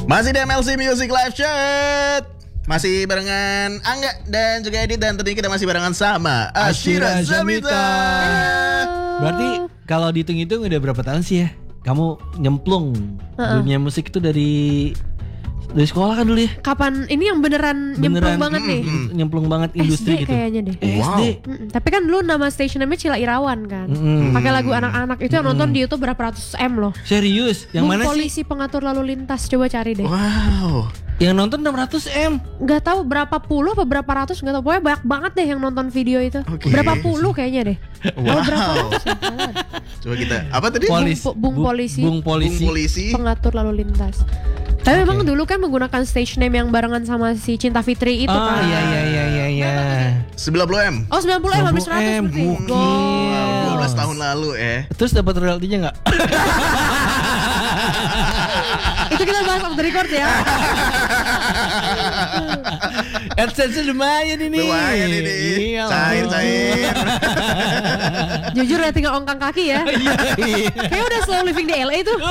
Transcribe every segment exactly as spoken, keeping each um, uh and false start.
Masih di M L C Music Live Chat. Masih barengan Angga dan juga Edit. Dan tentunya kita masih barengan sama Ashira Zamita. Berarti kalau dihitung-hitung udah berapa tahun sih ya kamu nyemplung uh-uh. dunia musik itu dari dari sekolah kan dulu ya? Kapan ini yang beneran, beneran nyemplung banget mm, nih? Mm, nyemplung banget industri S D gitu. Kayaknya deh. Wow. S D. Mm, tapi kan dulu nama station namanya Cila Irawan kan. Mm. Pakai lagu anak-anak itu yang mm. nonton di YouTube berapa ratus M loh. Serius? Yang Bung mana polisi sih? pengatur lalu lintas, coba cari deh. Wow. Yang nonton enam ratus M. Gak tahu berapa puluh apa berapa ratus, gak tahu. Pokoknya banyak banget deh yang nonton video itu. Okay. Berapa puluh kayaknya deh. Wow. Oh, berapa ratus ya? Coba kita apa tadi? Polis, bung, bung polisi. Bung polisi. Bung polisi. Pengatur lalu lintas. Tapi okay. memang dulu kan menggunakan stage name yang barengan sama si Cinta Fitri itu oh, kan. Oh iya iya iya iya iya. sembilan puluh M. Oh sembilan puluh M habis seratus berarti. Wow, dua belas tahun lalu eh. Terus dapat royaltinya enggak? Itu kita bahas off the record ya. AdSense lumayan ini. Lumayan ini. Iya, cair-cair. Jujur ya tinggal ongkang kaki ya. Kayaknya udah slow living di L A tuh.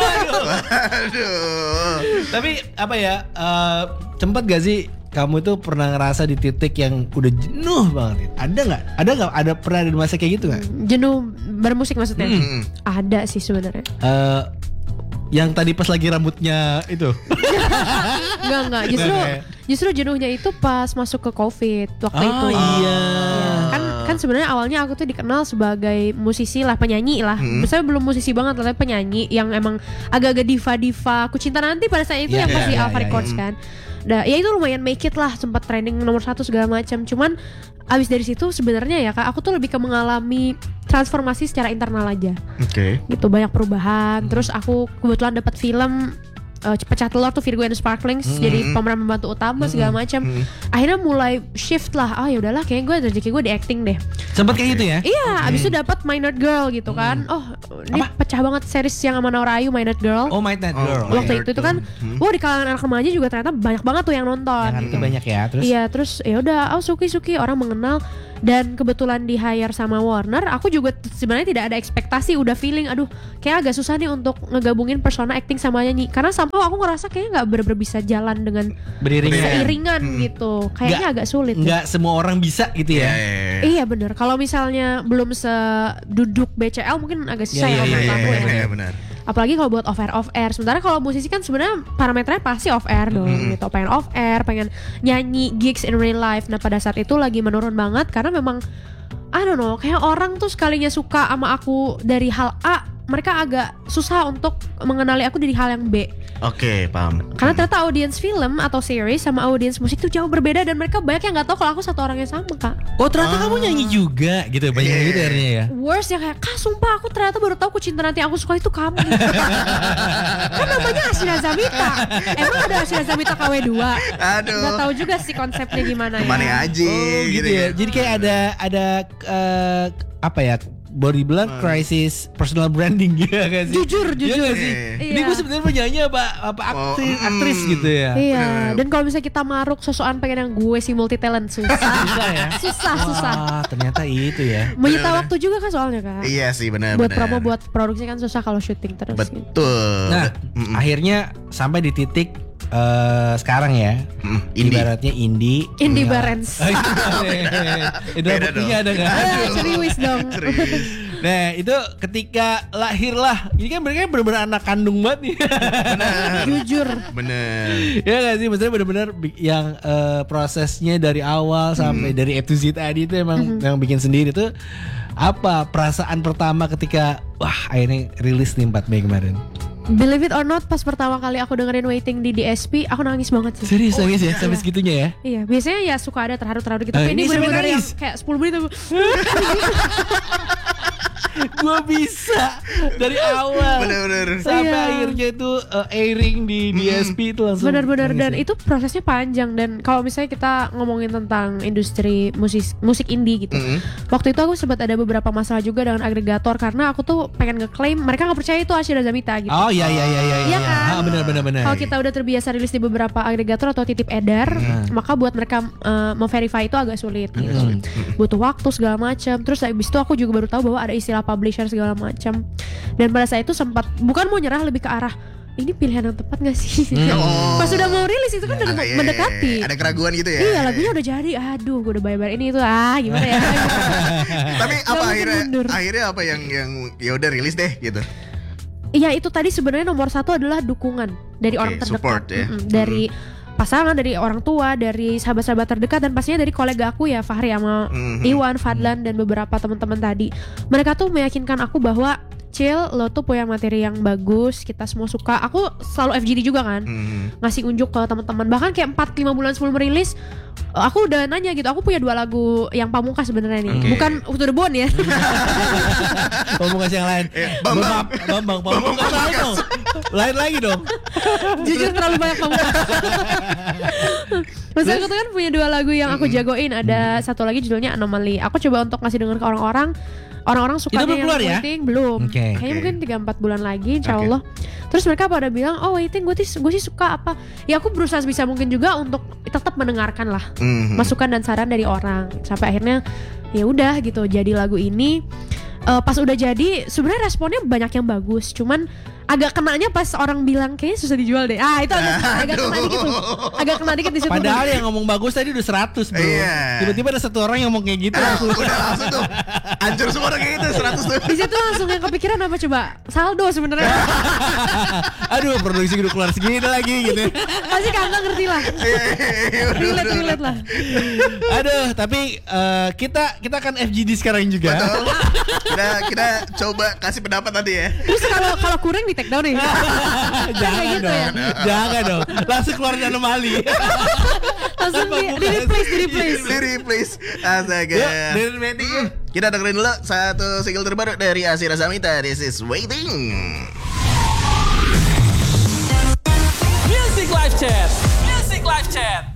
Aduh. Tapi apa ya? Uh, Sempet gak sih kamu tuh pernah ngerasa di titik yang udah jenuh banget? Ada nggak? Ada nggak? Ada pernah di masa kayak gitu nggak? Jenuh bermusik maksudnya? Hmm. Ada sih sebenarnya. Uh, yang tadi pas lagi rambutnya itu. Enggak enggak. Justru justru jenuhnya itu pas masuk ke COVID waktu oh, itu. Iya. Ya, kan kan sebenarnya awalnya aku tuh dikenal sebagai musisi lah, penyanyi lah. Hmm. Saya belum musisi banget lah, tapi penyanyi yang emang agak-agak diva-diva. Ku Cinta Nanti pada saat itu yeah, yang yeah, pas di yeah, Alpha yeah, Records yeah. kan. Nah, ya itu lumayan make it lah, sempat trending nomor satu segala macam. Cuman abis dari situ sebenarnya ya kak, aku tuh lebih ke mengalami transformasi secara internal aja. Oke. Okay. Gitu banyak perubahan. Hmm. Terus aku kebetulan dapat film uh, Pecah Telur tuh, Virgo and the Sparklings, hmm. jadi pemeran pembantu utama segala macam. Hmm. Akhirnya mulai shift lah. Ah ya udahlah, kayaknya gue rezeki gue di acting deh. Sempat kayak gitu ya? Iya, hmm. abis itu dapat My Nerd Girl gitu kan. Hmm. Oh, ini apa? Pecah banget series yang sama Naura Ayu, My Nerd Girl. Oh, My Nerd Girl. Oh, waktu itu itu kan, hmm. wah di kalangan anak remaja juga ternyata banyak banget tuh yang nonton. Yang itu banyak ya. Terus? Iya, terus ya udah, oh suki-suki orang mengenal. Dan kebetulan di hire sama Warner, aku juga t- sebenarnya tidak ada ekspektasi, udah feeling aduh kayak agak susah nih untuk ngegabungin persona acting sama nyanyi, karena somehow aku ngerasa kayaknya nggak bener-bener bisa jalan dengan beriringan, seiringan hmm. gitu, kayaknya agak sulit. Nggak semua orang bisa gitu ya. Yeah, yeah, yeah. Iya bener, kalau misalnya belum seduduk B C L mungkin agak susah yeah, ya yeah, menurut yeah, aku yeah, ya. yeah, benar. Apalagi kalau buat off air off air. Sementara kalau musisi kan sebenarnya parameternya pasti off air dong, mm. gitu. Pengen off air, pengen nyanyi gigs in real life. Nah pada saat itu lagi menurun banget karena memang I don't know, kayak orang tuh sekalinya suka sama aku dari hal A, mereka agak susah untuk mengenali aku dari hal yang B. Oke, okay, paham. Karena ternyata audiens film atau series sama audiens musik tuh jauh berbeda, dan mereka banyak yang nggak tahu kalau aku satu orang yang sama kak. Oh ternyata ah. kamu nyanyi juga gitu, banyak yeah. gitu akhirnya ya. Worst yang kayak, kak sumpah aku ternyata baru tahu Ku Cinta Nanti yang aku suka itu kamu. Kan namanya Ashira Zamita. Emang ada Ashira Zamita K W dua? Aduh. Gak tahu juga sih konsepnya gimana Kemana ya. aja oh, gitu ya. Jadi kayak ada ada uh, apa ya? Body bilang hmm. crisis personal branding gitu kan sih. Jujur, jujur ya, sih. Iya. Ini gue sebenarnya penyanyi apa apa aktris, oh, aktris mm, gitu ya. Iya. Dan kalau misalnya kita maruk sosokan pengen yang gue si multi talent susah. Susah ya. Susah, Wah, susah. Ternyata itu ya. Menyita waktu juga kan soalnya kan. Iya sih benar. Buat benar. promo, buat produksi kan susah kalau syuting terus. Betul. Gitu. Nah, mm-mm. akhirnya sampai di titik Uh, sekarang ya, mm, ibaratnya indie, indie barens. Itu buktinya ada nggak? Serius dong. Nah itu ketika lahirlah, ini kan mereka benar-benar anak kandung banget nih. Jujur. Bener. Ya nggak sih, maksudnya benar-benar yang uh, prosesnya dari awal sampai mm. dari A to Z tadi itu emang mm-hmm. yang bikin sendiri tuh. Apa perasaan pertama ketika wah akhirnya rilis nih empat Mei kemarin? Believe it or not, pas pertama kali aku dengerin Waiting di D S P, aku nangis banget sih. Serius oh, nangis ya? Iya. Sampai segitunya ya? Iya, biasanya ya suka ada terharu-terharu gitu. Uh, Tapi ini, ini bener-bener yang nangis. kayak sepuluh menit aku. Gue bisa dari awal bener-bener sampai iya. akhirnya itu uh, airing di D S P itu langsung bener-bener, dan ya. itu prosesnya panjang. Dan kalau misalnya kita ngomongin tentang industri musik musik indie gitu, mm-hmm. waktu itu aku sempat ada beberapa masalah juga dengan agregator karena aku tuh pengen ngeklaim mereka nggak percaya itu Ashira Zamita gitu. Oh iya iya iya iya. Iya kan? Ah, benar benar benar. Kalau kita udah terbiasa rilis di beberapa agregator atau titip edar, hmm. maka buat mereka uh, memverify itu agak sulit gitu. Hmm. Butuh waktu segala macam. Terus habis itu aku juga baru tahu bahwa ada istilah publisher segala macam. Dan pada saat itu sempat bukan mau nyerah, lebih ke arah ini pilihan yang tepat gak sih? Oh. Pas udah mau rilis itu kan udah Ah, iya, mendekati. Ada keraguan gitu ya. Iya, lagunya udah jadi. Aduh, gue udah bayar-bayar ini itu ah gimana ya? Tapi apa mungkin akhirnya mundur. akhirnya apa yang yang ya udah rilis deh gitu. Iya, itu tadi sebenarnya nomor satu adalah dukungan dari Oke, orang terdekat, support ya. Mm-mm, dari pasangan, dari orang tua, dari sahabat-sahabat terdekat, dan pastinya dari kolega aku ya, Fahri sama Mhm. Iwan, Fadlan, dan beberapa teman-teman tadi. Mereka tuh meyakinkan aku bahwa Cil, lo tuh punya materi yang bagus, kita semua suka. Aku selalu F G D juga kan, Mhm. ngasih unjuk ke teman-teman. Bahkan kayak empat lima bulan sebelum rilis, aku udah nanya gitu. Aku punya dua lagu yang pamungkas sebenarnya nih, Oke. bukan To The Bone ya. Pamungkas yang lain. Eh, Bambang. Bambang, Bambang, Pamungkas lain dong. Lain lagi dong. Jujur terlalu banyak pamungkas. Maksudnya aku tuh kan punya dua lagu yang aku jagoin. Ada satu lagi judulnya Anomaly. Aku coba untuk ngasih denger ke orang-orang. Orang-orang sukanya belum yang keluar ya? Waiting belum. Oke. Kayaknya Oke. mungkin tiga empat bulan lagi insya Oke. Allah. Terus mereka pada bilang, "Oh, Waiting gue sih gue sih suka apa?" Ya aku berusaha sebisa mungkin juga untuk tetap mendengarkan lah Mhm. masukan dan saran dari orang. Sampai akhirnya ya udah gitu jadi lagu ini. Eh, pas udah jadi sebenarnya responnya banyak yang bagus, cuman agak kenanya pas orang bilang kayaknya susah dijual deh. Ah, itu agak, agak kena dikit tuh. Agak kena dikit di situ. Padahal yang ngomong bagus tadi udah seratus bro. Iya. Tiba-tiba ada satu orang yang ngomong kayak gitu Ah, langsung. udah langsung tuh hancur semua udah kayak gitu seratus tuh. Di situ langsung yang kepikiran apa coba? Saldo sebenarnya. Aduh, produksi udah keluar segini lagi gitu. Pasti kakak ngerti lah. Relate relate lah. Aduh, tapi eh, kita kita akan F G D sekarang juga. Betul. Kita kita coba kasih pendapat tadi ya. Terus kalau kalau kurang di take down nih. Jangan Kayak gitu dong. ya? Jangan dong. Langsung keluar dari anomali. Langsung di, di replace di replace. Di replace. Astaga. Yuk, dengerin Waiting yuk. Kita dengerin dulu satu single terbaru dari Ashira Samita. This is Waiting. Music Live Chat. Music Live Chat.